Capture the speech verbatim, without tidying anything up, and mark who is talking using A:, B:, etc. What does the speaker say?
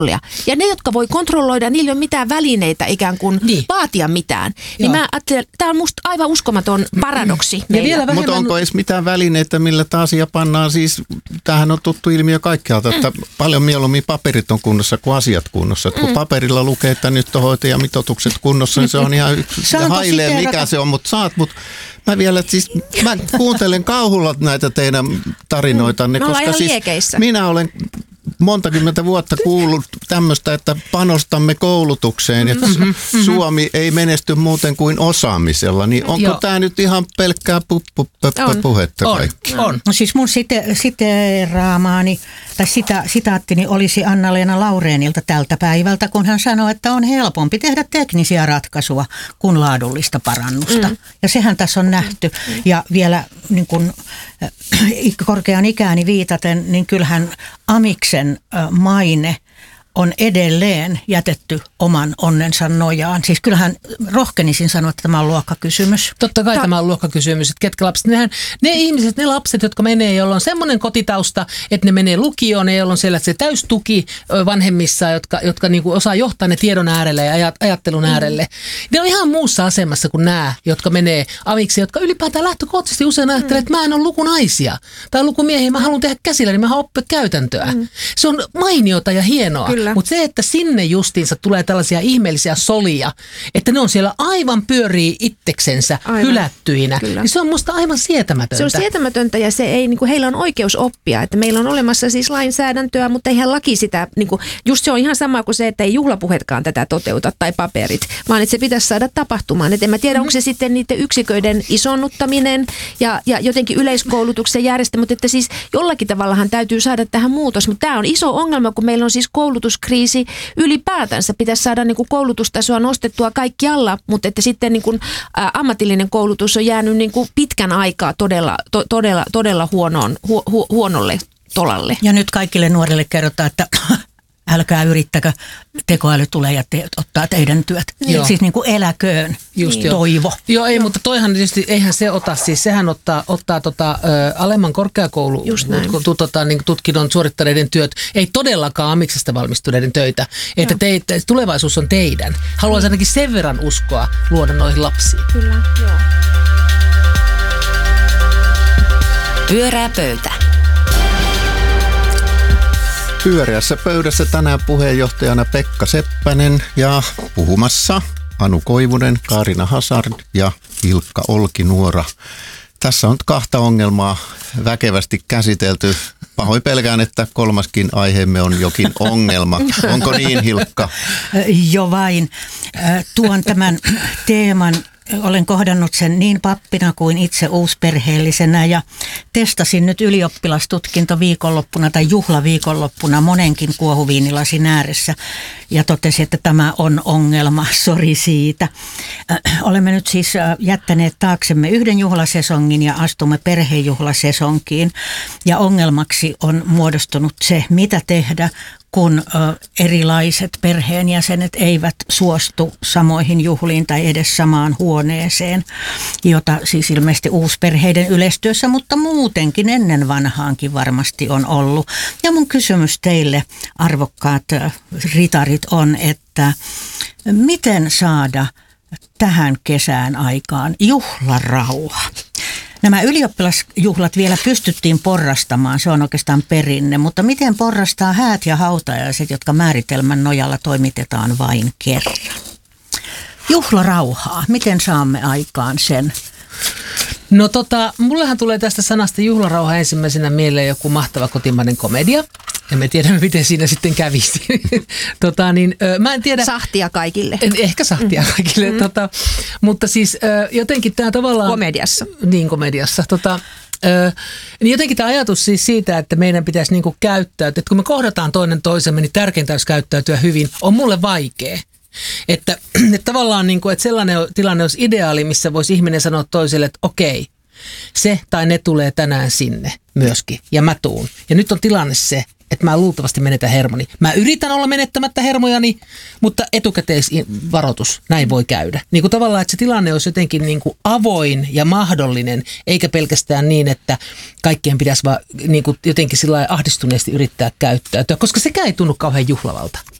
A: Ja ne, jotka voi kontrolloida, niillä ei ole mitään välineitä ikään kuin niin. vaatia mitään. Joo. Niin mä ajattelen, tämä on musta aivan uskomaton paradoksi.
B: Vähemmän... Mutta onko edes mitään välineitä, millä tämä asia pannaan? Siis, tämähän on tuttu ilmiö kaikkialta, mm. että paljon mieluummin paperit on kunnossa kuin asiat kunnossa. Että kun mm. paperilla lukee, että nyt on hoitajamitoitukset kunnossa, niin se on ihan yksi hailee, mikä rata... se on, mutta saat, mutta mä vielä, siis mä kuuntelen kauhulla näitä teidän tarinoitanne,
A: mm.
B: koska siis
A: liekeissä.
B: minä olen montakymmentä vuotta kuullut tämmöistä, että panostamme koulutukseen, että mm-hmm. Suomi ei menesty muuten kuin osaamisella. Niin onko Joo. tämä nyt ihan pelkkää pu- pu- pu- puhetta
C: on.
B: kaikki?
C: On. No siis mun site- siteeraamaani tai sitä, sitaattini olisi Anna-Leena Laureenilta tältä päivältä, kun hän sanoi, että on helpompi tehdä teknisiä ratkaisuja kuin laadullista parannusta. Mm. Ja sehän tässä on nähty. Mm. Ja vielä niin kun, äh, korkean ikääni viitaten, niin kyllähän Amiksen maine on edelleen jätetty oman onnensa nojaan. Siis kyllähän rohkenisin sanoa, että tämä on luokkakysymys.
D: Totta kai Ta- tämä on luokkakysymys, että ketkä lapset, nehän, ne ihmiset, ne lapset, jotka menee, joilla on semmoinen kotitausta, että ne menee lukioon, ja joilla on siellä se täystuki vanhemmissa, jotka, jotka niinku osaa johtaa ne tiedon äärelle ja ajattelun äärelle. Mm. Ne on ihan muussa asemassa kuin nämä, jotka menee aviksi, jotka ylipäätään lähtökohtaisesti usein ajattelee, että mä en ole lukunaisia tai lukumiehiä, mä haluan tehdä käsillä, niin mä haluan oppia käytäntöä. Mm. Se on mainiota ja hienoa. Mutta se, että sinne justiinsa tulee tällaisia ihmeellisiä solia, että ne on siellä aivan pyörii itseksensä aivan. hylättyinä, Kyllä. niin se on musta aivan sietämätöntä.
A: Se on sietämätöntä ja se ei, niin kuin, heillä on oikeus oppia, että meillä on olemassa siis lainsäädäntöä, mutta eihän laki sitä, niin kuin, just se on ihan sama kuin se, että ei juhlapuhetkaan tätä toteuta tai paperit, vaan että se pitäisi saada tapahtumaan. Et en mä tiedä, mm-hmm. onko se sitten niiden yksiköiden isonnuttaminen ja, ja jotenkin yleiskoulutuksen järjestäminen, mutta että siis jollakin tavallahan täytyy saada tähän muutos, mutta tämä on iso ongelma, kun meillä on siis koulutuskriisi ylipäätänsä. Pitäisi saada niin kuin koulutustasoa nostettua kaikkialla, mutta että sitten niin kuin, ä, ammatillinen koulutus on jäänyt niin kuin pitkän aikaa todella, to, todella, todella huonoon, hu, hu, huonolle tolalle.
C: Ja nyt kaikille nuorille kerrotaan, että älkää yrittäkö, tekoäly tulee ja te, ottaa teidän työt. Niin. Siis niin kuin eläköön Just toivo.
D: Joo, ei, mutta toihan tietysti, eihän se ota, siis sehän ottaa, ottaa tota, ä, alemman korkeakoulu tota, niin tutkinnon suorittaneiden työt, ei todellakaan amiksesta valmistuneiden töitä, että te, te, tulevaisuus on teidän. Haluaisin ainakin sen verran uskoa luoda noihin lapsiin.
A: Kyllä, joo.
E: Pyörää pöytä.
B: Pyöreässä pöydässä tänään puheenjohtajana Pekka Seppänen ja puhumassa Anu Koivunen, Kaarina Hazard ja Ilkka Olkinuora. Tässä on kahta ongelmaa väkevästi käsitelty. Pahoin pelkään, että kolmaskin aiheemme on jokin ongelma. Onko niin, Hilkka?
C: Jo vain. Tuon tämän teeman. Olen kohdannut sen niin pappina kuin itse uusperheellisenä ja testasin nyt ylioppilastutkinto viikonloppuna tai juhlaviikonloppuna monenkin kuohuviinilasin ääressä ja totesin, että tämä on ongelma, sori siitä. Olemme nyt siis jättäneet taaksemme yhden juhlasesongin ja astumme perhejuhlasesonkiin ja ongelmaksi on muodostunut se, mitä tehdä, kun erilaiset perheenjäsenet eivät suostu samoihin juhliin tai edes samaan huoneeseen, jota siis ilmeisesti uusperheiden yleistyössä, mutta muutenkin ennen vanhaankin varmasti on ollut. Ja mun kysymys teille, arvokkaat ritarit, on, että miten saada tähän kesään aikaan juhlarauha? Nämä ylioppilasjuhlat vielä pystyttiin porrastamaan, se on oikeastaan perinne, mutta miten porrastaa häät ja hautajaiset, jotka määritelmän nojalla toimitetaan vain kerran? Juhlarauhaa, miten saamme aikaan sen?
D: No tota, mullehan tulee tästä sanasta juhlarauha ensimmäisenä mieleen joku mahtava kotimainen komedia. Ja me tiedämme, miten siinä sitten kävisi. tota, niin, ö, mä en tiedä.
A: Sahtia kaikille.
D: En, ehkä sahtia mm. kaikille. Mm. Tota, mutta siis ö, jotenkin tämä tavallaan...
A: Komediassa.
D: Niin, komediassa. Tota, ö, niin jotenkin tämä ajatus siis siitä, että meidän pitäisi niinku käyttää, että kun me kohdataan toinen toisemme, niin tärkeintä olisi käyttäytyä hyvin, on mulle vaikea. Että, että tavallaan niin kuin, että sellainen tilanne olisi ideaali, missä voisi ihminen sanoa toiselle, että okei, se tai ne tulee tänään sinne myöskin ja mä tuun. Ja nyt on tilanne se, että mä luultavasti menetän hermoni. Mä yritän olla menettämättä hermojani, mutta etukäteisvaroitus, näin voi käydä. Niin kuin tavallaan, että se tilanne olisi jotenkin niin kuin avoin ja mahdollinen, eikä pelkästään niin, että kaikkien pitäisi vaan niin kuin jotenkin sillä ahdistuneesti yrittää käyttäytyä, koska sekään ei tunnu kauhean juhlavalta.